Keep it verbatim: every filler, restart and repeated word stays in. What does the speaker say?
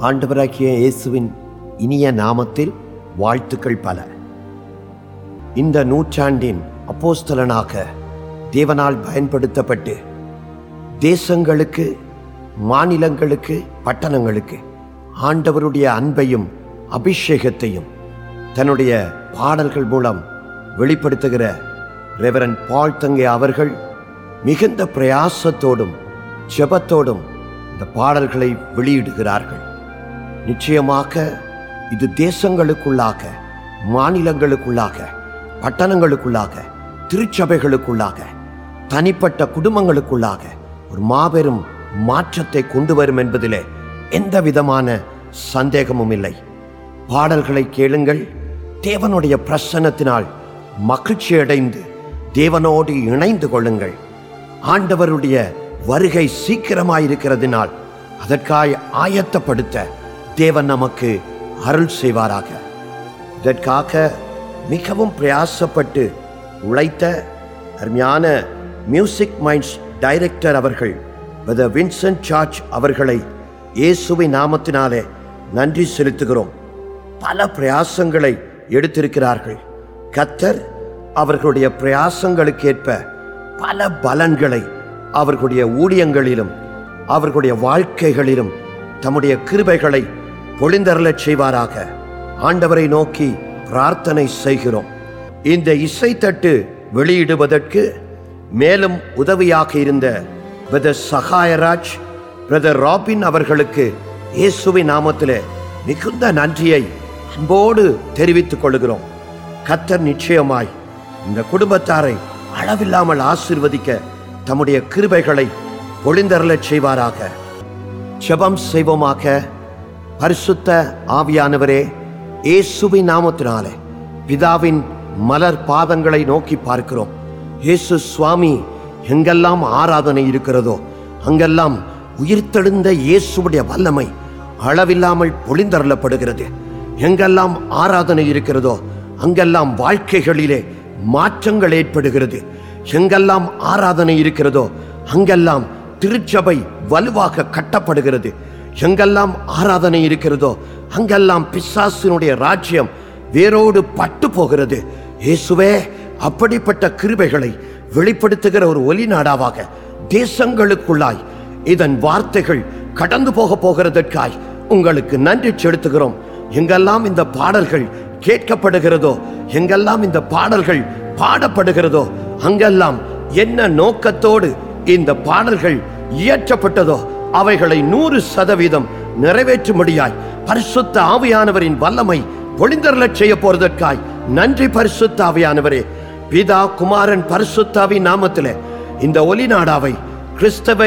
ஆண்டவராகிய இயேசுவின் இனிய நாமத்தில் வாழ்த்துக்கள் பல. இந்த நூற்றாண்டின் அப்போஸ்தலனாக தேவனால் பயன்படுத்தப்பட்டு தேசங்களுக்கு, மாநிலங்களுக்கு, பட்டணங்களுக்கு ஆண்டவருடைய அன்பையும் அபிஷேகத்தையும் தன்னுடைய பாடல்கள் மூலம் வெளிப்படுத்துகிற ரெவரண்ட் பால் தங்கே அவர்கள் மிகுந்த பிரயாசத்தோடும் ஜெபத்தோடும் இந்த பாடல்களை வெளியிடுகிறார்கள். நிச்சயமாக இது தேசங்களுக்குள்ளாக, மாநிலங்களுக்குள்ளாக, பட்டணங்களுக்குள்ளாக, திருச்சபைகளுக்குள்ளாக, தனிப்பட்ட குடும்பங்களுக்குள்ளாக ஒரு மாபெரும் மாற்றத்தை கொண்டு வரும் என்பதிலே எந்த விதமான சந்தேகமும் இல்லை. பாடல்களை கேளுங்கள். தேவனுடைய பிரசன்னத்தினால் மகிழ்ச்சி அடைந்து தேவனோடு இணைந்து கொள்ளுங்கள். ஆண்டவருடைய வருகை சீக்கிரமாயிருக்கிறதினால் அதற்காய் ஆயத்தப்படுத்த தேவன் நமக்கு அருள் செய்வாராக. இதற்காக மிகவும் பிரயாசப்பட்டு உழைத்த அருமையான மியூசிக் மைண்ட்ஸ் டைரக்டர் அவர்கள் பிரதர் வின்சென்ட் சார்ஜ் அவர்களை இயேசுவின் நாமத்தினாலே நன்றி செலுத்துகிறோம். பல பிரயாசங்களை எடுத்திருக்கிறார்கள். கர்த்தர் அவர்களுடைய பிரயாசங்களுக்கேற்ப பல பலன்களை அவர்களுடைய ஊழியங்களிலும் அவர்களுடைய வாழ்க்கைகளிலும் தம்முடைய கிருபைகளை பொழிந்தருளச் செய்வாராக. ஆண்டவரை நோக்கி பிரார்த்தனை செய்கிறோம். இந்த இசைத்தட்டு வெளியிடுவதற்கு மேலும் உதவியாக இருந்த பிரதர் சகாயராஜ், பிரதர் ராபின் அவர்களுக்கு இயேசுவின் நாமத்திலே மிகுந்த நன்றியை அன்போடு தெரிவித்துக் கொள்கிறோம். கர்த்தர் நிச்சயமாய் இந்த குடும்பத்தாரை அளவில்லாமல் ஆசீர்வதிக்க தம்முடைய கிருபைகளை பொழிந்தருளச் செய்வாராக. ஜெபம் செய்வோமாக. பரிசுத்த ஆவியானவரே, இயேசுவின் நாமத்தினாலே பிதாவின் மலர் பாதங்களை நோக்கி பார்க்கிறோம். இயேசு சுவாமி, எங்கெல்லாம் ஆராதனை இருக்கிறதோ அங்கெல்லாம் உயிர்த்தெழுந்த இயேசுவுடைய வல்லமை அளவில்லாமல் பொழிந்தருளப்படுகிறது. எங்கெல்லாம் ஆராதனை இருக்கிறதோ அங்கெல்லாம் வாழ்க்கைகளிலே மாற்றங்கள் ஏற்படுகிறது. எங்கெல்லாம் ஆராதனை இருக்கிறதோ அங்கெல்லாம் திருச்சபை வலுவாக கட்டப்படுகிறது. எங்கெல்லாம் ஆராதனை இருக்கிறதோ அங்கெல்லாம் பிசாசினுடைய ராஜ்யம் வேரோடு பட்டு போகிறது. இயேசுவே, அப்படிப்பட்ட கிருபைகளை வெளிப்படுத்துகிற ஒரு ஒலி நாடாவாக தேசங்களுக்குள்ளாய் இதன் வார்த்தைகள் கடந்து போக போகிறதற்காய் உங்களுக்கு நன்றி செலுத்துகிறோம். எங்கெல்லாம் இந்த பாடல்கள் கேட்கப்படுகிறதோ, எங்கெல்லாம் இந்த பாடல்கள் பாடப்படுகிறதோ அங்கெல்லாம் என்ன நோக்கத்தோடு இந்த பாடல்கள் இயற்றப்பட்டதோ அவைகளை நூறு சதவீதம் நிறைவேற்றும்படியாய் பரிசுத்த ஆவியானவரின் வல்லமை பொழிந்தருளச் செய்ய போறதற்காய் நன்றி. பரிசுத்த ஆவியானவரே, பிதா, குமாரன், பரிசுத்த ஆவி நாமத்திலே இந்த ஒலி நாடாவை கிறிஸ்தவ